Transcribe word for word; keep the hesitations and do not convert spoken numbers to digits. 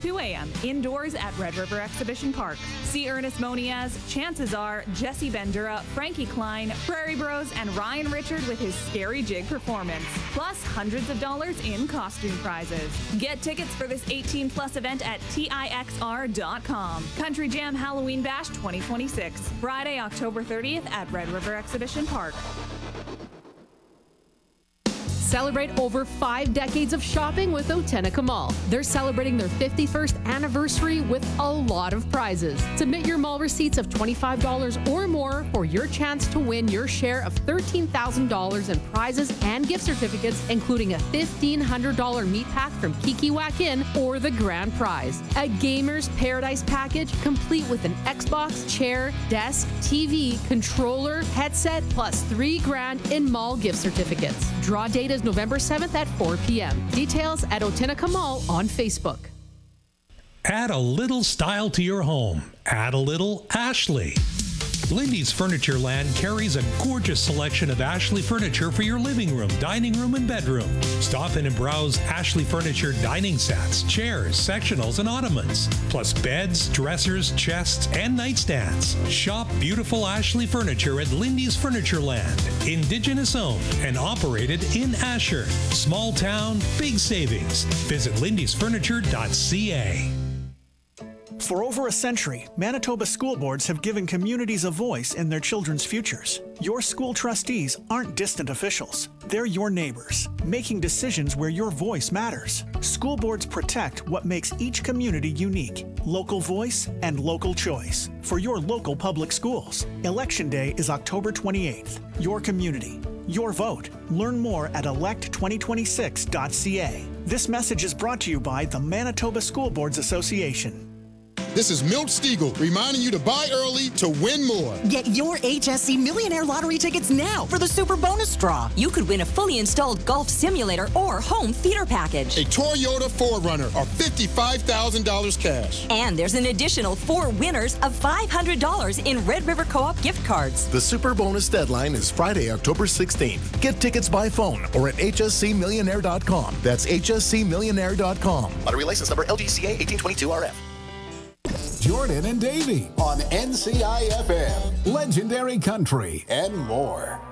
two a.m. indoors at Red River Exhibition Park. See Ernest Moniaz, Chances Are, Jesse Bandura, Frankie Klein, Prairie Bros, and Ryan Richard with his Scary Jig performance. Plus hundreds of dollars in costume prizes. Get tickets for this eighteen plus event at T I X R dot com. Country Jam Halloween Bash twenty twenty-six. Friday, October thirtieth at Red River Exhibition Park. Celebrate over five decades of shopping with Otenica Mall. They're celebrating their fifty-first anniversary with a lot of prizes. Submit your mall receipts of twenty-five dollars or more for your chance to win your share of thirteen thousand dollars in prizes and gift certificates, including a fifteen hundred dollars meat pack from Kiki Whack In or the grand prize, a Gamer's Paradise package complete with an Xbox, chair, desk, T V, controller, headset, plus three grand in mall gift certificates. Draw date is November seventh at four p.m. Details at Otenica Mall on Facebook. Add a little style to your home. Add a little Ashley. Lindy's Furniture Land carries a gorgeous selection of Ashley furniture for your living room, dining room, and bedroom. Stop in and browse Ashley Furniture dining sets, chairs, sectionals, and ottomans, plus beds, dressers, chests, and nightstands. Shop beautiful Ashley furniture at Lindy's Furniture Land. Indigenous owned and operated in Asher. Small town, big savings. Visit lindys furniture dot c a. For over a century, Manitoba school boards have given communities a voice in their children's futures. Your school trustees aren't distant officials. They're your neighbors, making decisions where your voice matters. School boards protect what makes each community unique: local voice and local choice for your local public schools. Election Day is October twenty-eighth. Your community, your vote. Learn more at elect twenty twenty-six dot c a. This message is brought to you by the Manitoba School Boards Association. This is Milt Stiegel reminding you to buy early to win more. Get your H S C Millionaire Lottery tickets now for the Super Bonus Draw. You could win a fully installed golf simulator or home theater package. A Toyota four runner or fifty-five thousand dollars cash. And there's an additional four winners of five hundred dollars in Red River Co-op gift cards. The Super Bonus deadline is Friday, October sixteenth. Get tickets by phone or at H S C millionaire dot com. That's H S C millionaire dot com. Lottery license number L G C A eighteen twenty-two R F. Jordan and Davey on N C I F M, Legendary Country and more.